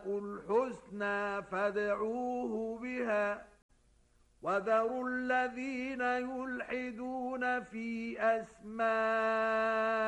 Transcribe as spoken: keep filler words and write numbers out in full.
الحسنى فادعوه بها وذروا الذين يلحدون في أسمائه